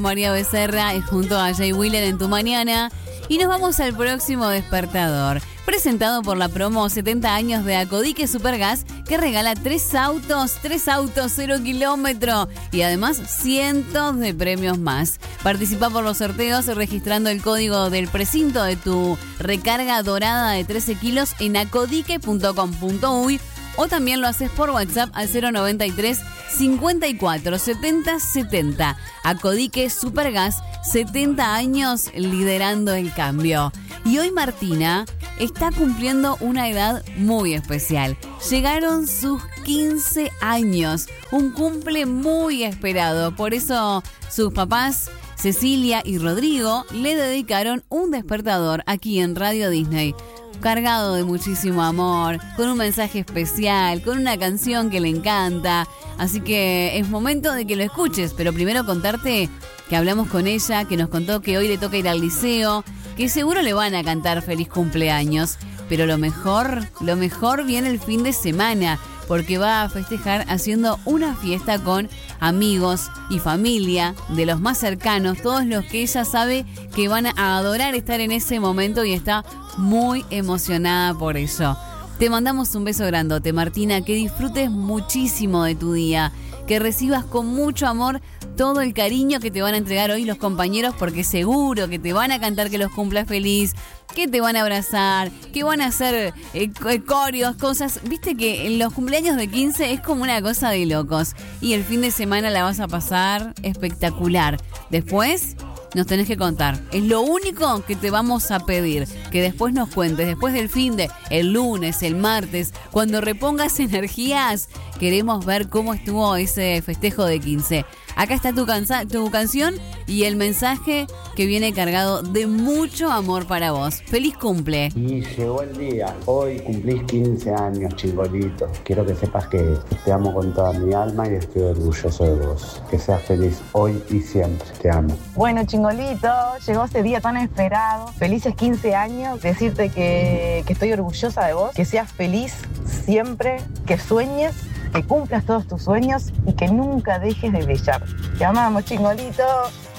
María Becerra junto a Jay Wheeler en Tu Mañana. Y nos vamos al próximo despertador, presentado por la promo 70 años de Acodique Supergas, que regala 3 autos 0 kilómetro y además cientos de premios más. Participa por los sorteos registrando el código del precinto de tu recarga dorada de 13 kilos en acodique.com.uy o también lo haces por WhatsApp al 093 54 70 70. Acodique Supergas, 70 años liderando el cambio. Y hoy Martina está cumpliendo una edad muy especial. Llegaron sus 15 años, un cumple muy esperado. Por eso sus papás, Cecilia y Rodrigo, le dedicaron un despertador aquí en Radio Disney. Cargado de muchísimo amor, con un mensaje especial, con una canción que le encanta. Así que es momento de que lo escuches, pero primero contarte que hablamos con ella, que nos contó que hoy le toca ir al liceo, que seguro le van a cantar feliz cumpleaños, pero lo mejor viene el fin de semana, porque va a festejar haciendo una fiesta con amigos y familia de los más cercanos, todos los que ella sabe que van a adorar estar en ese momento y está muy emocionada por eso. Te mandamos un beso grandote, Martina, que disfrutes muchísimo de tu día, que recibas con mucho amor todo el cariño que te van a entregar hoy los compañeros, porque seguro que te van a cantar que los cumplas feliz, que te van a abrazar, que van a hacer coreos, cosas. Viste que en los cumpleaños de 15 es como una cosa de locos y el fin de semana la vas a pasar espectacular. Después nos tenés que contar. Es lo único que te vamos a pedir, que después nos cuentes, después del fin de el lunes, el martes, cuando repongas energías, queremos ver cómo estuvo ese festejo de 15. Acá está tu canción y el mensaje que viene cargado de mucho amor para vos. ¡Feliz cumple! Y llegó el día. Hoy cumplís 15 años, Chingolito. Quiero que sepas que te amo con toda mi alma y estoy orgulloso de vos. Que seas feliz hoy y siempre. Te amo. Bueno, Chingolito, llegó ese día tan esperado. Felices 15 años. Decirte que estoy orgullosa de vos. Que seas feliz siempre. Que sueñes. Que cumplas todos tus sueños y que nunca dejes de brillar. Te amamos, Chingolito.